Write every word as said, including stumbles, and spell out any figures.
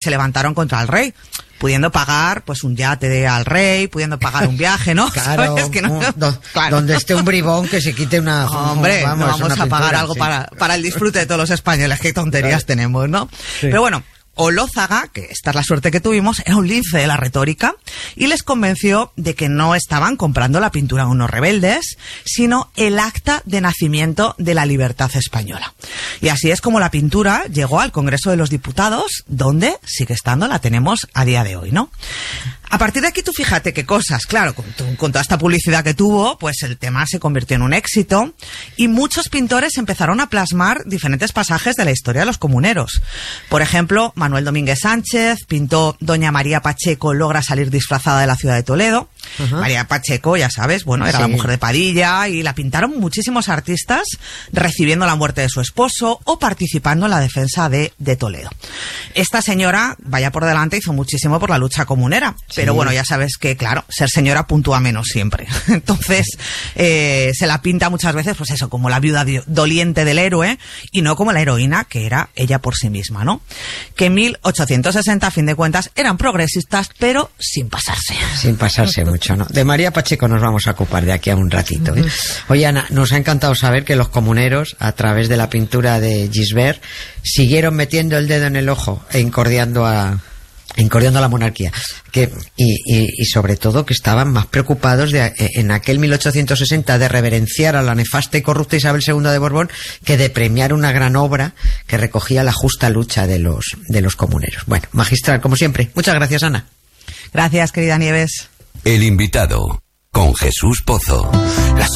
se levantaron contra el rey, pudiendo pagar pues un yate de, al rey, pudiendo pagar un viaje, ¿no? Claro, que no, do, claro, donde esté un bribón que se quite una... Hombre, vamos, no vamos a pagar pintura, algo sí. para, para el disfrute de todos los españoles, qué tonterías claro. tenemos, ¿no? Sí. Pero bueno, Olózaga, que esta es la suerte que tuvimos, era un lince de la retórica y les convenció de que no estaban comprando la pintura de unos rebeldes, sino el acta de nacimiento de la libertad española. Y así es como la pintura llegó al Congreso de los Diputados, donde sigue estando, la tenemos a día de hoy, ¿no? A partir de aquí tú fíjate qué cosas, claro, con, con toda esta publicidad que tuvo, pues el tema se convirtió en un éxito y muchos pintores empezaron a plasmar diferentes pasajes de la historia de los comuneros. Por ejemplo, Manuel Domínguez Sánchez pintó Doña María Pacheco logra salir disfrazada de la ciudad de Toledo. Uh-huh. María Pacheco, ya sabes, bueno, era sí. la mujer de Padilla y la pintaron muchísimos artistas recibiendo la muerte de su esposo o participando en la defensa de, de Toledo. Esta señora, vaya por delante, hizo muchísimo por la lucha comunera. Sí. Pero bueno, ya sabes que, claro, ser señora puntúa menos siempre. Entonces, eh, se la pinta muchas veces, pues eso, como la viuda doliente del héroe y no como la heroína que era ella por sí misma, ¿no? Que en mil ochocientos sesenta, a fin de cuentas, eran progresistas, pero sin pasarse. Sin pasarse mucho, ¿no? De María Pacheco nos vamos a ocupar de aquí a un ratito, ¿eh? Oye, Ana, nos ha encantado saber que los comuneros, a través de la pintura de Gisbert, siguieron metiendo el dedo en el ojo e incordiando a... incordiando a la monarquía, que y, y, y sobre todo que estaban más preocupados de, en aquel mil ochocientos sesenta de reverenciar a la nefasta y corrupta Isabel segunda de Borbón que de premiar una gran obra que recogía la justa lucha de los de los comuneros. Bueno, magistral, como siempre. Muchas gracias, Ana. Gracias, querida Nieves. El invitado, con Jesús Pozo. Las